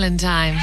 Island Time.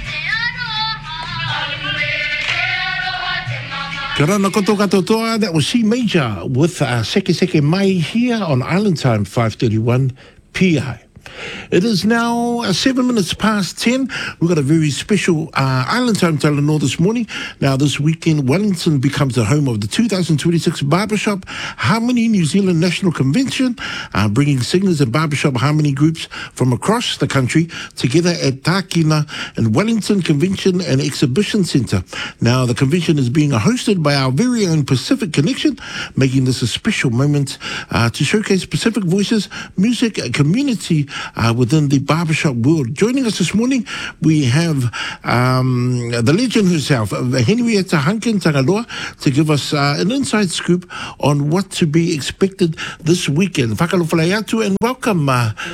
Kia ora, nā koutou katoa. That was C Major with Seke Seke Mai here on Island Time 5:31 PI. It is now 7 minutes past 10. We've got a very special Island Time Talanoa this morning. Now, this weekend, Wellington becomes the home of the 2026 Barbershop Harmony New Zealand National Convention, bringing singers and barbershop harmony groups from across the country together at Tākina and Wellington Convention and Exhibition Centre. Now, the convention is being hosted by our very own Pacific Connection, making this a special moment to showcase Pacific voices, music, community within the barbershop world. Joining us this morning, we have the legend herself, Henrietta Hankin Tagaloa, to give us an inside scoop on what to be expected this weekend. Whakalofalai atu and welcome.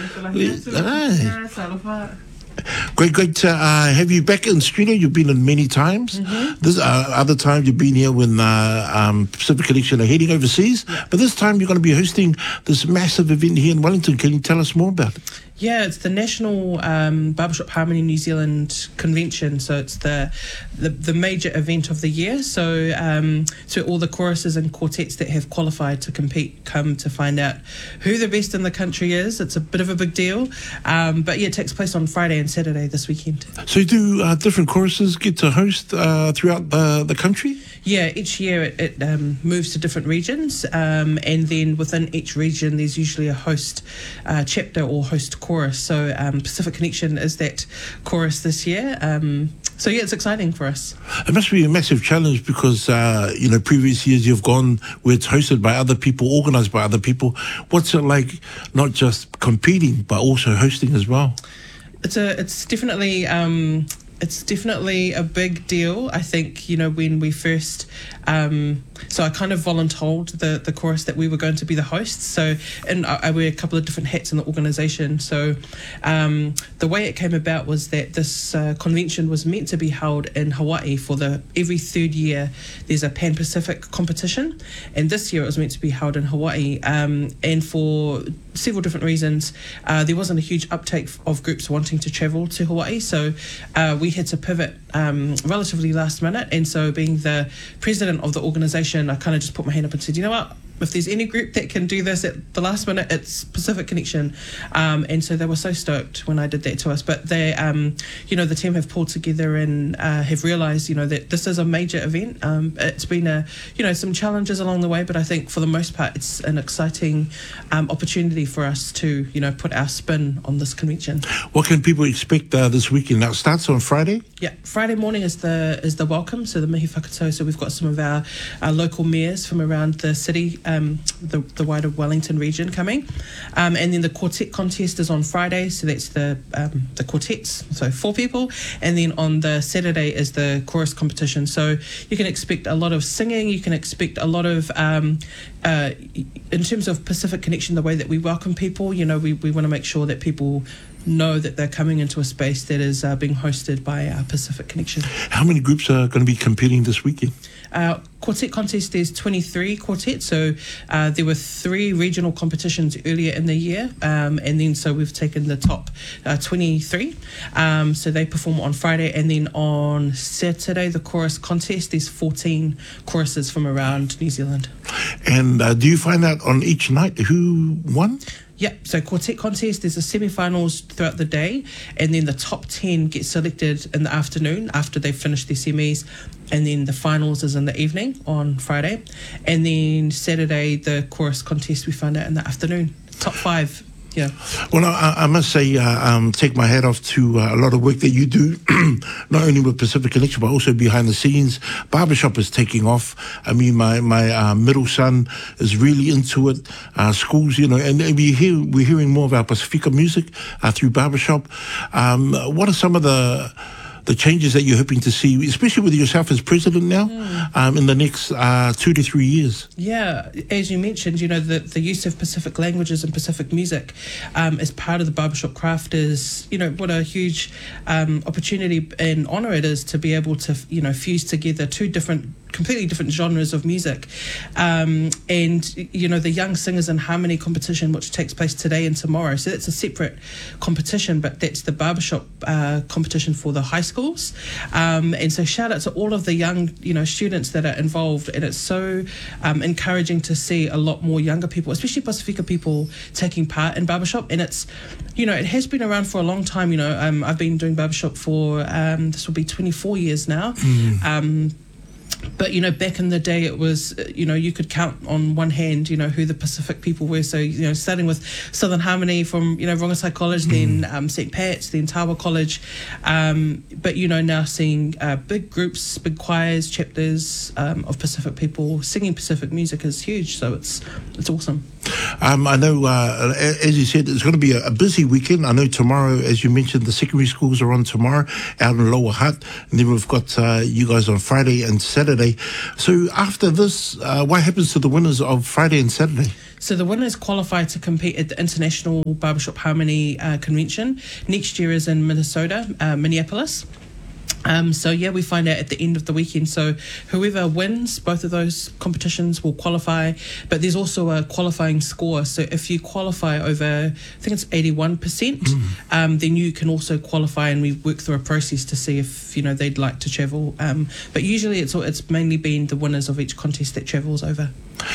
Great to have you back in studio. You've been in many times. This other times you've been here when Pacific Connection are heading overseas. But this time you're going to be hosting this massive event here in Wellington. Can you tell us more about it? Yeah, it's the National Barbershop Harmony New Zealand Convention, so it's the major event of the year. So all the choruses and quartets that have qualified to compete come to find out who the best in the country is. It's a bit of a big deal, but yeah, it takes place on Friday and Saturday this weekend. So do different choruses get to host throughout the country? Yeah, each year it moves to different regions, and then within each region there's usually a host chapter or host chorus. So Pacific Connection is that chorus this year. So yeah, it's exciting for us. It must be a massive challenge because, previous years you've gone where it's hosted by other people, organised by other people. What's it like not just competing but also hosting as well? It's definitely a big deal. I think, when we first, so I kind of voluntold the chorus that we were going to be the hosts. So, and I wear a couple of different hats in the organisation. So, the way it came about was that this convention was meant to be held in Hawaii for every third year. There's a Pan-Pacific competition, and this year it was meant to be held in Hawaii. And for several different reasons, there wasn't a huge uptake of groups wanting to travel to Hawaii. So, we had to pivot relatively last minute, and so being the president of the organisation, I kind of just put my hand up and said, you know what, if there's any group that can do this at the last minute, it's Pacific Connection. And so they were so stoked when I did that to us. But they, the team have pulled together and have realised, that this is a major event. It's been some challenges along the way, but I think for the most part, it's an exciting opportunity for us to, put our spin on this convention. What can people expect this weekend? Now, it starts on Friday? Yeah, Friday morning is the welcome, so the mihi whakatau. So we've got some of our local mayors from around the city, the wider Wellington region coming, and then the quartet contest is on Friday, so that's the quartets, so 4 people, and then on the Saturday is the chorus competition. So you can expect a lot of singing, you can expect a lot of in terms of Pacific Connection, the way that we welcome people, we want to make sure that people know that they're coming into a space that is being hosted by Pacific Connection. How many groups are going to be competing this weekend? Quartet contest, there's 23 quartets, so there were 3 regional competitions earlier in the year, and then so we've taken the top 23, so they perform on Friday, and then on Saturday the chorus contest, there's 14 choruses from around New Zealand. And do you find out on each night who won? Yep, so quartet contest, there's a semi-finals throughout the day, and then the top 10 get selected in the afternoon after they've finished their semis, and then the finals is in the evening on Friday, and then Saturday the chorus contest we find out in the afternoon. Top 5. Yeah. Well, I must say, take my hat off to a lot of work that you do, not only with Pacific Connection, but also behind the scenes. Barbershop is taking off. I mean, my middle son is really into it. Schools, and we're hearing more about Pacifica music through Barbershop. What are some of the changes that you're hoping to see, especially with yourself as president now, in the next 2 to 3 years? Yeah, as you mentioned, the use of Pacific languages and Pacific music as part of the barbershop craft is, what a huge opportunity and honour it is to be able to, fuse together 2 different completely different genres of music. And, you know, the Young Singers in Harmony competition, which takes place today and tomorrow. So that's a separate competition, but that's the barbershop competition for the high schools. And so shout out to all of the young, you know, students that are involved. And it's so encouraging to see a lot more younger people, especially Pasifika people, taking part in barbershop. And it's, you know, it has been around for a long time. You know, I've been doing barbershop for, this will be 24 years now. But, you know, back in the day, it was, you know, you could count on one hand, you know, who the Pacific people were. So, you know, starting with Southern Harmony from, you know, Rongasai College, then St. Pat's, then Tawa College. But, you know, now seeing big groups, big choirs, chapters of Pacific people singing Pacific music is huge. So it's awesome. I know, as you said, it's going to be a busy weekend. I know tomorrow, as you mentioned, the secondary schools are on tomorrow out in Lower Hutt. And then we've got you guys on Friday and Saturday. So after this, what happens to the winners of Friday and Saturday? So the winners qualify to compete at the International Barbershop Harmony Convention. Next year is in Minnesota, Minneapolis. So yeah, we find out at the end of the weekend. So whoever wins both of those competitions will qualify, but there's also a qualifying score. So if you qualify over, I think it's 81%, then you can also qualify, and we work through a process to see if, you know, they'd like to travel. But usually it's mainly been the winners of each contest that travels over.